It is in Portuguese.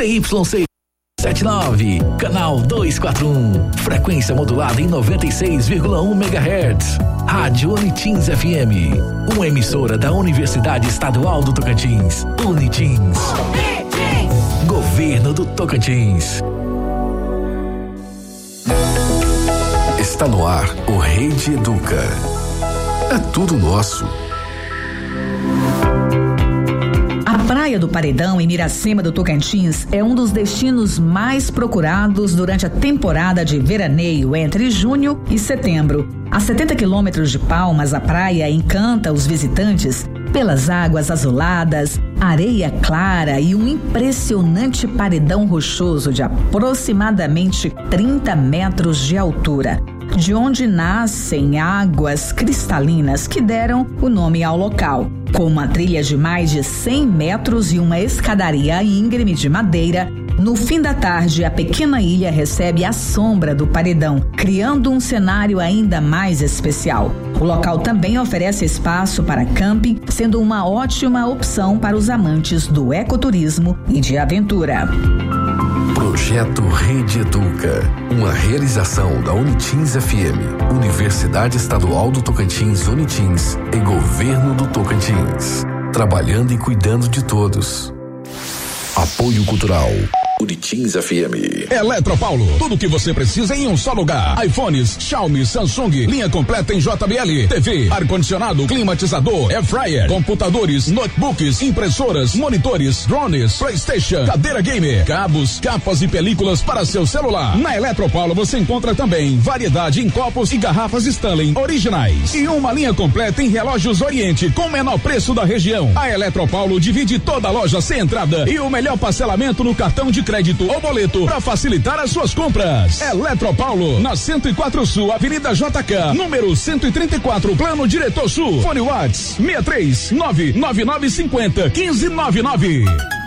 ZYC 79, canal 241, frequência modulada em 96,1 MHz. Rádio Unitins FM, uma emissora da Universidade Estadual do Tocantins. Unitins. Governo do Tocantins. Está no ar o Rede Educa. É tudo nosso. A Praia do Paredão, em Miracema do Tocantins, é um dos destinos mais procurados durante a temporada de veraneio entre junho e setembro. A 70 quilômetros de Palmas, a praia encanta os visitantes pelas águas azuladas, areia clara e um impressionante paredão rochoso de aproximadamente 30 metros de altura, de onde nascem águas cristalinas que deram o nome ao local. Com uma trilha de mais de 100 metros e uma escadaria íngreme de madeira, no fim da tarde, a pequena ilha recebe a sombra do paredão, criando um cenário ainda mais especial. O local também oferece espaço para camping, sendo uma ótima opção para os amantes do ecoturismo e de aventura. Projeto Rede Educa, uma realização da Unitins FM, Universidade Estadual do Tocantins Unitins e Governo do Tocantins. Trabalhando e cuidando de todos. Apoio Cultural. Unitins FM. Eletropaulo, tudo que você precisa em um só lugar. iPhones, Xiaomi, Samsung, linha completa em JBL, TV, ar-condicionado, climatizador, air fryer, computadores, notebooks, impressoras, monitores, drones, PlayStation, cadeira gamer, cabos, capas e películas para seu celular. Na Eletropaulo você encontra também variedade em copos e garrafas Stanley originais e uma linha completa em relógios Oriente com o menor preço da região. A Eletropaulo divide toda a loja sem entrada e o melhor parcelamento no cartão de crédito ou boleto para facilitar as suas compras. Eletropaulo, na 104 Sul, Avenida JK, número 134, Plano Diretor Sul. Fone Whats 63999501599.